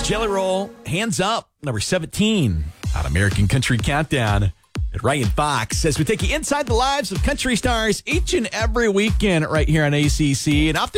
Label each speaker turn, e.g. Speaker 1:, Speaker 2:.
Speaker 1: Jelly Roll, Hands Up, number 17 on American Country Countdown. And Ryan Fox as we take you inside the lives of country stars each and every weekend right here on ACC. And off